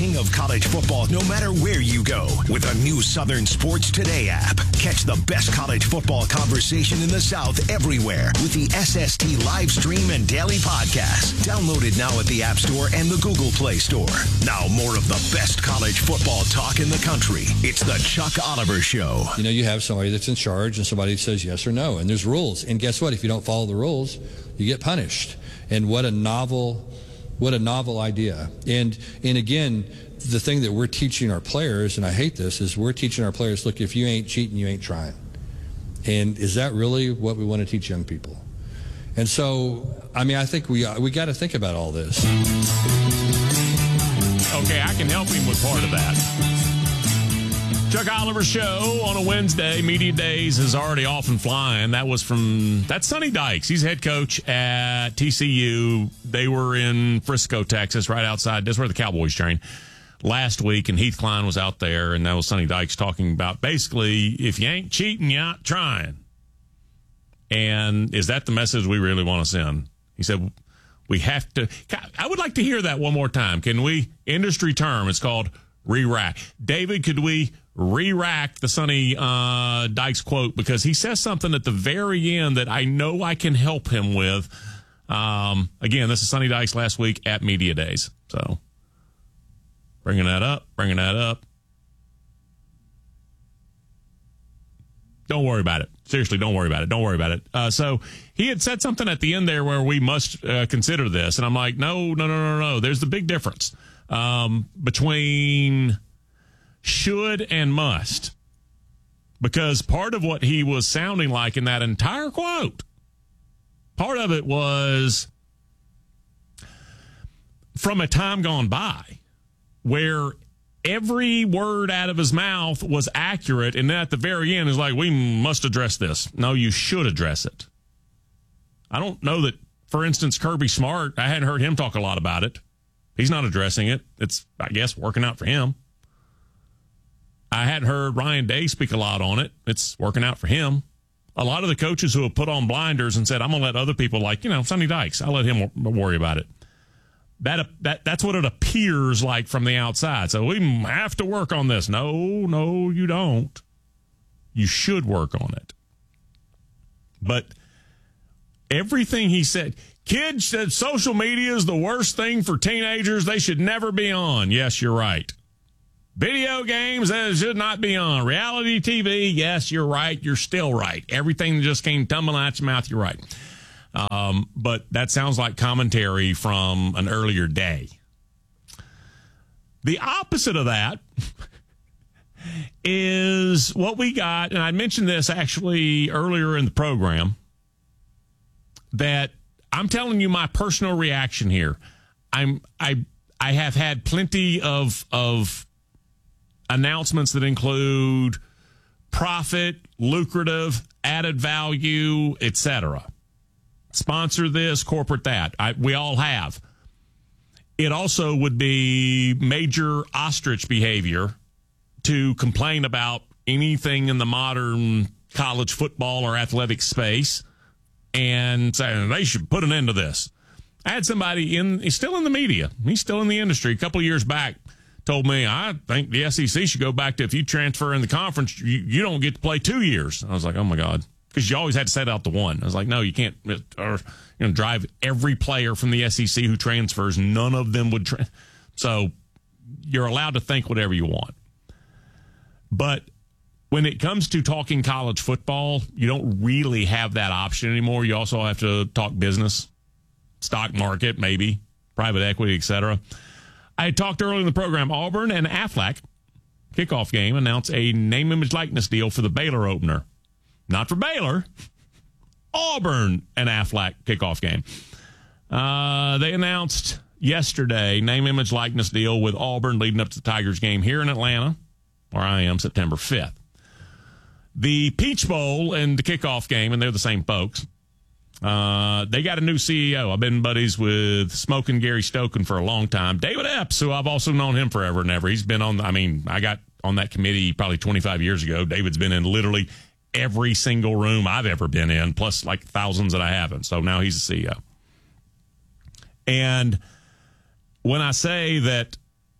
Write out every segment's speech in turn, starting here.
king of college football no matter where you go with a new Southern Sports Today app. Catch the best college football conversation in the South everywhere with the SST live stream and daily podcast. Download it now at the App Store and the Google Play Store. Now more of the best college football talk in the country. It's the Chuck Oliver Show. You know, you have somebody that's in charge and somebody says yes or no, and there's rules. And guess what? If you don't follow the rules, you get punished. And what a novel idea. And again, the thing that we're teaching our players, and I hate this, is we're teaching our players, look, if you ain't cheating, you ain't trying. And is that really what we want to teach young people? And so, I mean, I think we got to think about all this. Okay, I can help him with part of that. Chuck Oliver Show on a Wednesday. Media Days is already off and flying. That's Sonny Dykes. He's head coach at TCU. They were in Frisco, Texas, right outside. That's where the Cowboys train last week, and Heath Klein was out there, and that was Sonny Dykes talking about basically, if you ain't cheating, you ain't trying. And is that the message we really want to send? He said, we have to. I would like to hear that one more time. Can we? Industry term. It's called re-rack. David, could we re-rack the Sonny Dykes quote? Because he says something at the very end that I know I can help him with. Again, this is Sonny Dykes last week at Media Days. So, bringing that up. Don't worry about it. Seriously, don't worry about it. So he had said something at the end there where we must consider this. And I'm like, no. There's the big difference between should and must. Because part of what he was sounding like in that entire quote, part of it was from a time gone by where every word out of his mouth was accurate, and then at the very end is like, we must address this. No, you should address it. I don't know that, for instance, Kirby Smart, I hadn't heard him talk a lot about it. He's not addressing it. It's, I guess, working out for him. I hadn't heard Ryan Day speak a lot on it. It's working out for him. A lot of the coaches who have put on blinders and said, I'm going to let other people like, Sonny Dykes, I'll let him worry about it. That's what it appears like from the outside. So we have to work on this. No, you don't. You should work on it. But everything he said, kids said social media is the worst thing for teenagers. They should never be on. Yes, you're right. Video games, that should not be on. Reality TV, yes, you're right. You're still right. Everything that just came tumbling out your mouth, you're right. But that sounds like commentary from an earlier day. The opposite of that is what we got, and I mentioned this actually earlier in the program, that I'm telling you my personal reaction here. I have had plenty of announcements that include profit, lucrative, added value, etc. Sponsor this, corporate that. We all have. It also would be major ostrich behavior to complain about anything in the modern college football or athletic space and say they should put an end to this. I had somebody he's still in the media. He's still in the industry. A couple of years back told me, I think the SEC should go back to, if you transfer in the conference, you don't get to play 2 years. I was like, oh my God. Because you always had to set out the one. I was like, no, you can't drive every player from the SEC who transfers. None of them would. So you're allowed to think whatever you want. But when it comes to talking college football, you don't really have that option anymore. You also have to talk business, stock market, maybe, private equity, etc. I had talked earlier in the program, Auburn and Aflac kickoff game announced a name, image, likeness deal for the Baylor opener. Not for Baylor, Auburn and Aflac kickoff game. They announced yesterday name, image, likeness deal with Auburn leading up to the Tigers game here in Atlanta, where I am, September 5th. The Peach Bowl and the kickoff game, and they're the same folks, they got a new CEO. I've been buddies with Smokin' Gary Stokin for a long time. David Epps, who I've also known him forever and ever. He's been I got on that committee probably 25 years ago. David's been in literally every single room I've ever been in, plus like thousands that I haven't. So now he's the CEO. And when I say that,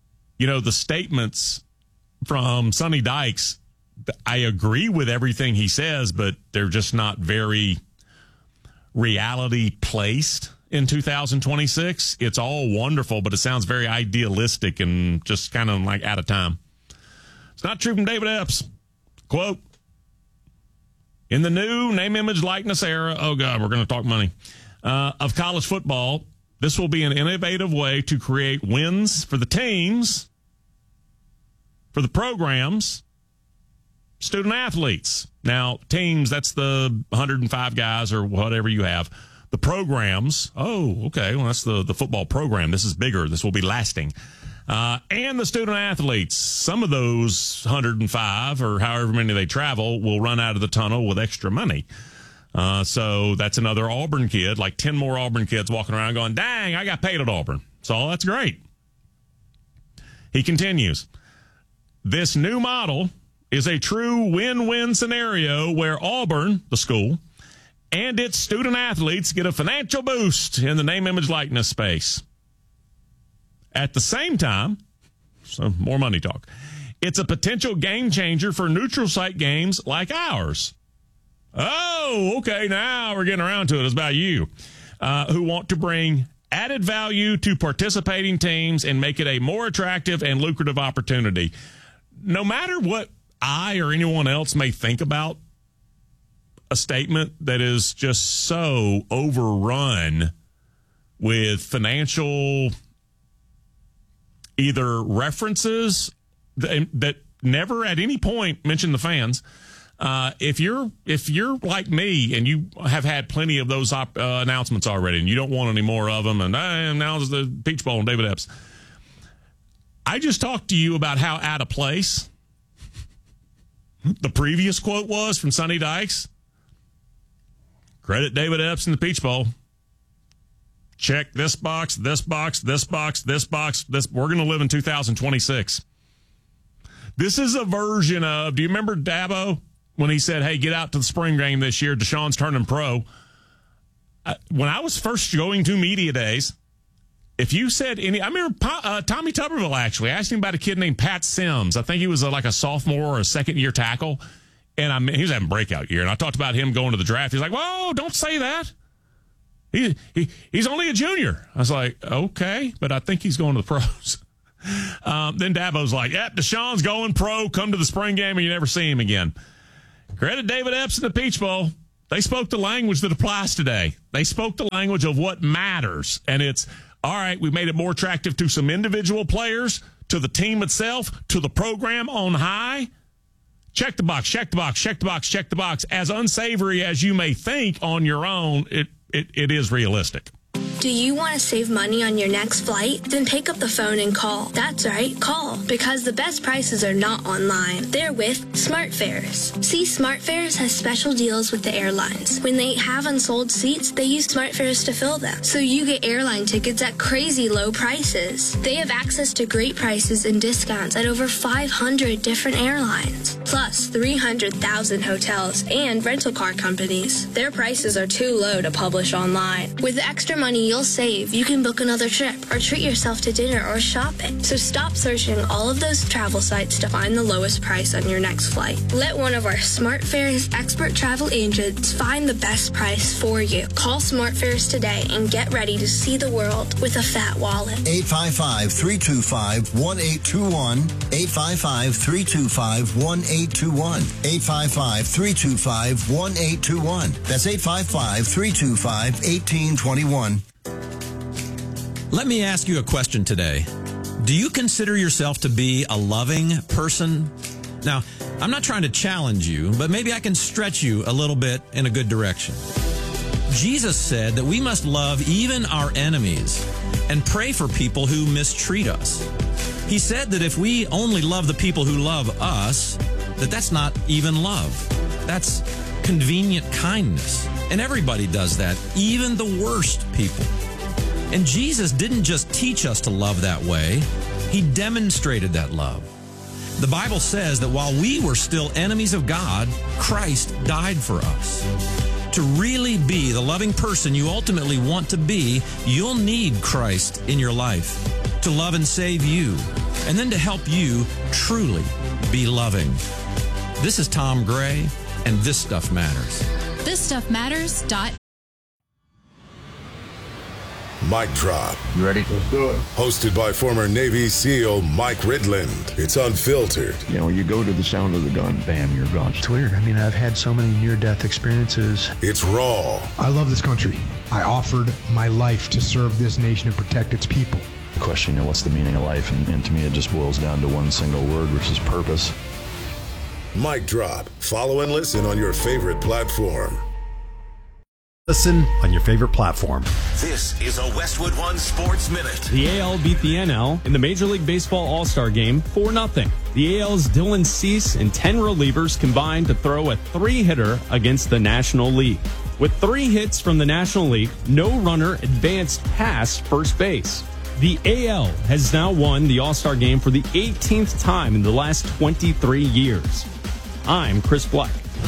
the statements from Sonny Dykes, I agree with everything he says, but they're just not very reality placed in 2026. It's all wonderful, but it sounds very idealistic and just kind of like out of time. It's not true from David Epps. Quote, in the new name, image, likeness era, oh God, we're going to talk money, of college football, this will be an innovative way to create wins for the teams, for the programs, student athletes. Now, teams, that's the 105 guys or whatever you have. The programs, oh, okay, well, that's the football program. This is bigger. This will be lasting. And the student athletes, some of those 105 or however many they travel will run out of the tunnel with extra money. So that's another Auburn kid, like 10 more Auburn kids walking around going, dang, I got paid at Auburn. So that's great. He continues, this new model is a true win-win scenario where Auburn, the school, and its student athletes get a financial boost in the name, image, likeness space. At the same time, so more money talk, it's a potential game changer for neutral site games like ours. Oh, okay, now we're getting around to it. It's about you, who want to bring added value to participating teams and make it a more attractive and lucrative opportunity. No matter what I or anyone else may think about a statement that is just so overrun with financial either references that never at any point mention the fans. If you're like me and you have had plenty of those announcements already and you don't want any more of them, and now is the Peach Bowl and David Epps. I just talked to you about how out of place the previous quote was from Sonny Dykes. Credit David Epps and the Peach Bowl. Check this box, this box, this box, this box, this. We're going to live in 2026. This is a version of, do you remember Dabo when he said, hey, get out to the spring game this year, Deshaun's turning pro? When I was first going to media days, if you said any, I remember Tommy Tuberville actually asked him about a kid named Pat Sims. I think he was like a sophomore or a second-year tackle, and he was having a breakout year. And I talked about him going to the draft. He's like, whoa, don't say that. He's only a junior. I was like, okay, but I think he's going to the pros. Then Dabo's like, yep, Deshaun's going pro. Come to the spring game and you never see him again. Credit David Epps and the Peach Bowl. They spoke the language that applies today. They spoke the language of what matters. And it's, all right, we made it more attractive to some individual players, to the team itself, to the program on high. Check the box, check the box, check the box, check the box. As unsavory as you may think on your own, it is realistic. Do you want to save money on your next flight? Then pick up the phone and call. That's right, call. Because the best prices are not online. They're with SmartFares. See, SmartFares has special deals with the airlines. When they have unsold seats, they use SmartFares to fill them. So you get airline tickets at crazy low prices. They have access to great prices and discounts at over 500 different airlines. Plus 300,000 hotels and rental car companies. Their prices are too low to publish online. With the extra money you'll save, you can book another trip or treat yourself to dinner or shopping. So stop searching all of those travel sites to find the lowest price on your next flight. Let one of our SmartFares expert travel agents find the best price for you. Call SmartFares today and get ready to see the world with a fat wallet. 855-325-1821. 855-325-1821. 855-325-1821. That's 855-325-1821. Let me ask you a question today. Do you consider yourself to be a loving person? Now, I'm not trying to challenge you, but maybe I can stretch you a little bit in a good direction. Jesus said that we must love even our enemies and pray for people who mistreat us. He said that if we only love the people who love us, that's not even love. That's convenient kindness. And everybody does that, even the worst people. And Jesus didn't just teach us to love that way. He demonstrated that love. The Bible says that while we were still enemies of God, Christ died for us. To really be the loving person you ultimately want to be, you'll need Christ in your life to love and save you. and then to help you truly be loving. This is Tom Gray, and This Stuff Matters. ThisStuffMatters. Mic Drop. You ready? Let's do it. Hosted by former Navy SEAL Mike Ridland. It's unfiltered. You know, you go to the sound of the gun, bam, you're gone. It's weird. I mean, I've had so many near-death experiences. It's raw. I love this country. I offered my life to serve this nation and protect its people. The question, what's the meaning of life? And to me, it just boils down to one single word, which is purpose. Mic Drop. Follow and listen on your favorite platform. Listen on your favorite platform. This is a Westwood One Sports Minute. The AL beat the NL in the Major League Baseball All-Star Game 4-0. The AL's Dylan Cease and 10 relievers combined to throw a 3-hitter against the National League. With 3 hits from the National League, no runner advanced past first base. The AL has now won the All-Star Game for the 18th time in the last 23 years. I'm Chris Black.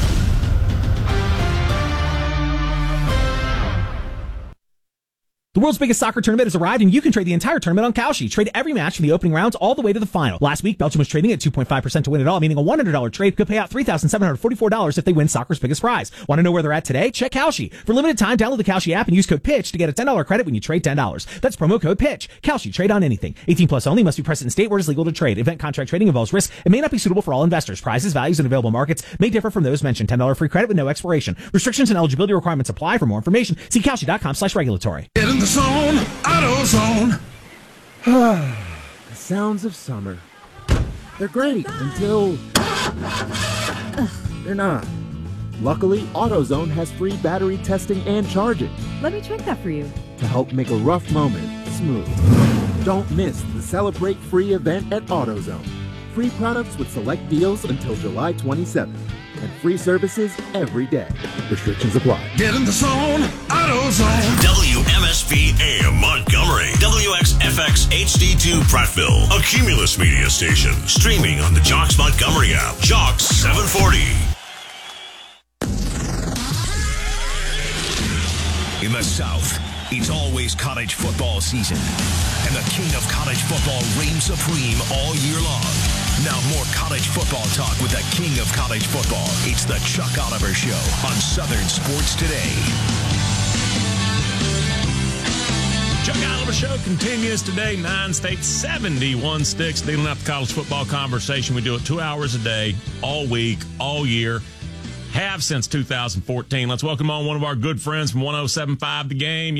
The world's biggest soccer tournament has arrived, and you can trade the entire tournament on Kalshi. Trade every match from the opening rounds all the way to the final. Last week, Belgium was trading at 2.5% to win it all, meaning a $100 trade could pay out $3,744 if they win soccer's biggest prize. Want to know where they're at today? Check Kalshi. For limited time, download the Kalshi app and use code PITCH to get a $10 credit when you trade $10. That's promo code PITCH. Kalshi. Trade on anything. 18 plus only. Must be present in state where it is legal to trade. Event contract trading involves risk and may not be suitable for all investors. Prizes, values, and available markets may differ from those mentioned. $10 free credit with no expiration. Restrictions and eligibility requirements apply. For more information, see Kalshi.com/regulatory. Get in the zone. AutoZone. The sounds of summer. They're great until they're not. Luckily, AutoZone has free battery testing and charging. Let me check that for you. To help make a rough moment smooth. Don't miss the Celebrate Free event at AutoZone. Free products with select deals until July 27th. And free services every day. Restrictions apply. Get in the zone. AutoZone. WMSP AM Montgomery. WXFX HD2 Prattville. A Cumulus media station. Streaming on the Jocks Montgomery app. Jocks 740. In the South, it's always college football season. And the king of college football reigns supreme all year long. Now more college football talk with the king of college football. It's the Chuck Oliver Show on Southern Sports Today. Chuck Oliver Show continues today. 9 states, 71 sticks, dealing out the college football conversation. We do it 2 hours a day, all week, all year. Have since 2014. Let's welcome on one of our good friends from 107.5 The Game.